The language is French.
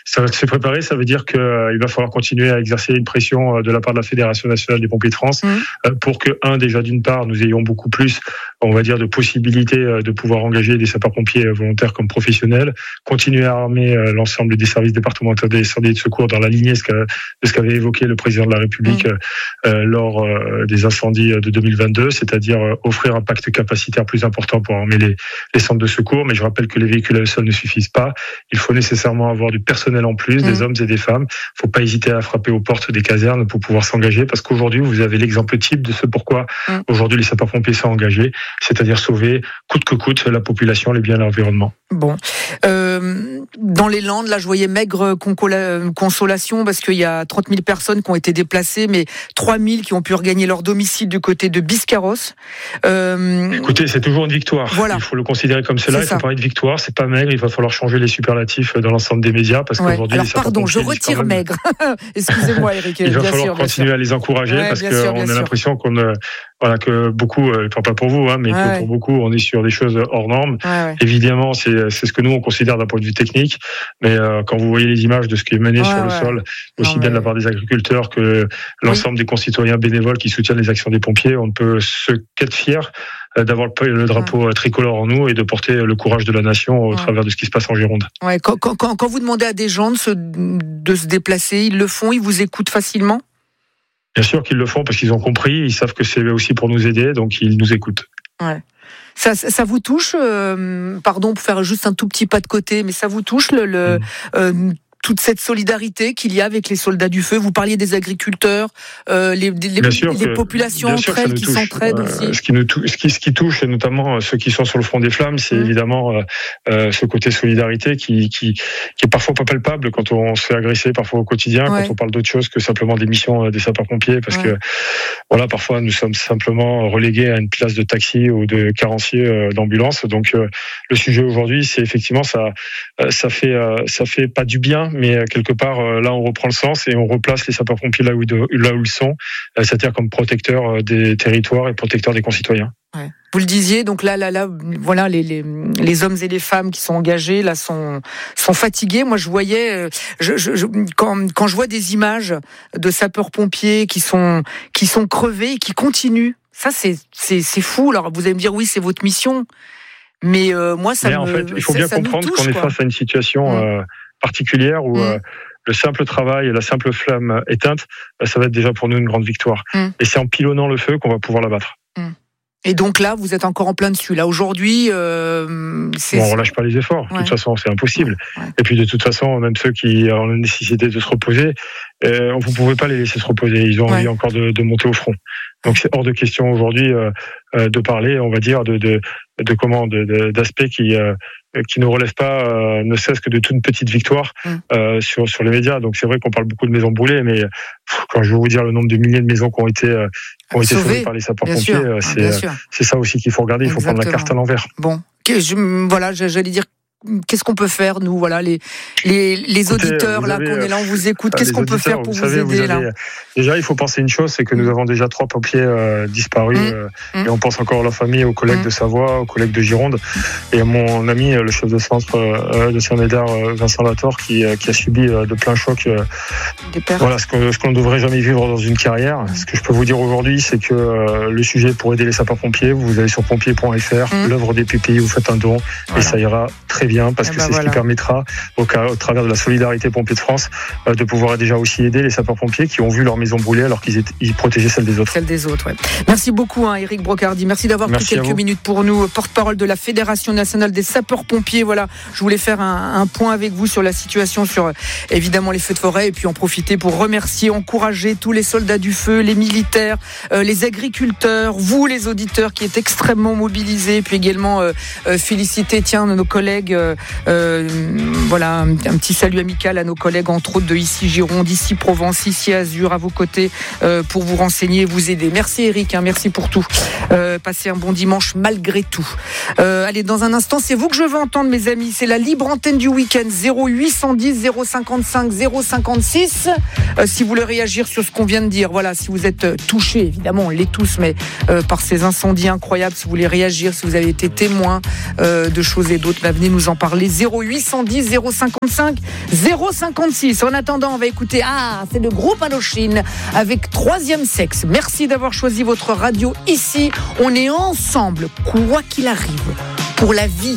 Ça va se préparer, ça veut dire qu'il va falloir continuer à exercer une pression de la part de la Fédération nationale des pompiers de France pour que, déjà d'une part, nous ayons beaucoup plus, on va dire, de possibilités de pouvoir engager des sapeurs-pompiers volontaires comme professionnels, continuer à armer l'ensemble des services départementaux d'incendie et de secours dans la lignée de ce qu'avait évoqué le président de la République lors des incendies de 2022, c'est-à-dire offrir un pacte capacitaire plus important pour armer les centres de secours. Mais je rappelle que les véhicules à eux seuls ne suffisent pas. Il faut nécessairement avoir du personnel en plus, des hommes et des femmes. Il ne faut pas hésiter à frapper aux portes des casernes pour pouvoir s'engager, parce qu'aujourd'hui, vous avez l'exemple type de ce pourquoi aujourd'hui les sapeurs-pompiers sont engagés, c'est-à-dire sauver coûte que coûte la population, les biens et l'environnement. Bon. Dans les Landes, là, je voyais maigre consolation parce qu'il y a 30 000 personnes qui ont été déplacées, mais 3 000 qui ont pu regagner leur domicile du côté de Biscarrosse. Écoutez, c'est toujours une victoire. Voilà. Il faut le considérer comme cela. Il faut parler de victoire. C'est pas maigre. Il va falloir changer les superlatifs dans l'ensemble des médias parce qu'aujourd'hui. Alors, pardon, je retire maigre. Excusez-moi, Eric. Il va falloir continuer à les encourager parce qu'on a l'impression que beaucoup, pas pour vous, mais que pour beaucoup, on est sur des choses hors normes. Évidemment, c'est ce que nous on considère d'un point de vue technique, mais quand vous voyez les images de ce qui est mené sur le sol, aussi bien de la part des agriculteurs que l'ensemble des concitoyens bénévoles qui soutiennent les actions des pompiers, on ne peut qu'être fier d'avoir le drapeau tricolore en nous et de porter le courage de la nation au travers de ce qui se passe en Gironde. Quand vous demandez à des gens de se déplacer, ils le font, ils vous écoutent facilement ? Bien sûr qu'ils le font parce qu'ils ont compris, ils savent que c'est aussi pour nous aider, donc ils nous écoutent. Ouais. Ça vous touche, pardon pour faire juste un tout petit pas de côté, mais ça vous touche toute cette solidarité qu'il y a avec les soldats du feu. Vous parliez des agriculteurs, les populations entre elles qui s'entraident aussi. Ce qui touche, notamment ceux qui sont sur le front des flammes, c'est évidemment ce côté solidarité qui est parfois pas palpable quand on se fait agresser parfois au quotidien, quand on parle d'autre chose que simplement des missions des sapeurs-pompiers, parce que parfois nous sommes simplement relégués à une place de taxi ou de carrossier d'ambulance. Donc le sujet aujourd'hui, c'est effectivement ça fait pas du bien, mais quelque part là on reprend le sens et on replace les sapeurs-pompiers là où ils sont, c'est-à-dire comme protecteurs des territoires et protecteurs des concitoyens. Ouais. Vous le disiez, donc là, voilà, les hommes et les femmes qui sont engagés là sont fatigués. Moi, je voyais, quand je vois des images de sapeurs-pompiers qui sont crevés et qui continuent, ça c'est fou. Alors vous allez me dire oui, c'est votre mission, mais moi en fait, il faut bien comprendre qu'on est face à une situation particulière où le simple travail et la simple flamme éteinte, ça va être déjà pour nous une grande victoire. Et c'est en pilonnant le feu qu'on va pouvoir l'abattre. Et donc là, vous êtes encore en plein dessus. Là, aujourd'hui, on relâche pas les efforts. De toute façon, c'est impossible. Et puis, de toute façon, même ceux qui ont la nécessité de se reposer, vous pouvez pas les laisser se reposer. Ils ont envie encore de monter au front. Donc, c'est hors de question aujourd'hui de parler, on va dire, d'aspects qui ne relèvent pas, ne cesse que de toute petite victoire sur les médias. Donc, c'est vrai qu'on parle beaucoup de maisons brûlées, mais quand je vais vous dire le nombre de milliers de maisons qui ont été sauvées par les sapeurs-pompiers, c'est ça aussi qu'il faut regarder. Il faut prendre la carte à l'envers. Bon, j'allais dire. Qu'est-ce qu'on peut faire, nous, voilà, les auditeurs, là, qu'on est là, on vous écoute. Qu'est-ce qu'on peut faire pour vous aider, là ? Déjà, il faut penser une chose, c'est que nous avons déjà 3 pompiers disparus, et on pense encore à leur famille, aux collègues de Savoie, aux collègues de Gironde, et à mon ami, le chef de centre de Saint-Médard, Vincent Lator, qui a subi de plein choc, ce qu'on ne devrait jamais vivre dans une carrière. Ce que je peux vous dire aujourd'hui, c'est que le sujet pour aider les sapeurs-pompiers, vous allez sur pompiers.fr, l'œuvre des PPI, vous faites un don, et ça ira très bien, parce que c'est ce qui permettra, au travers de la solidarité Pompiers de France, de pouvoir déjà aussi aider les sapeurs-pompiers qui ont vu leur maison brûler alors qu'ils protégeaient celle des autres. Celle des autres, Merci beaucoup, Éric Brocardi. Merci d'avoir pris quelques minutes pour nous, porte-parole de la Fédération nationale des sapeurs-pompiers. Voilà, je voulais faire un point avec vous sur la situation, sur évidemment les feux de forêt, et puis en profiter pour remercier, encourager tous les soldats du feu, les militaires, les agriculteurs, vous les auditeurs qui êtes extrêmement mobilisés, et puis également féliciter nos collègues. Voilà, un petit salut amical à nos collègues, entre autres de ici Gironde, ici Provence, ici Azur, à vos côtés pour vous renseigner et vous aider. Merci Eric, merci pour tout. Passez un bon dimanche malgré tout. Allez, dans un instant, c'est vous que je veux entendre, mes amis. C'est la libre antenne du week-end, 0810 055 056. Si vous voulez réagir sur ce qu'on vient de dire, voilà, si vous êtes touchés, évidemment, on l'est tous, mais par ces incendies incroyables, si vous voulez réagir, si vous avez été témoin de choses et d'autres, venez nous nous en parler. 0810 055 056. En attendant, on va écouter, c'est le groupe Indochine avec Troisième Sexe. Merci d'avoir choisi votre radio ici. On est ensemble, quoi qu'il arrive, pour la vie.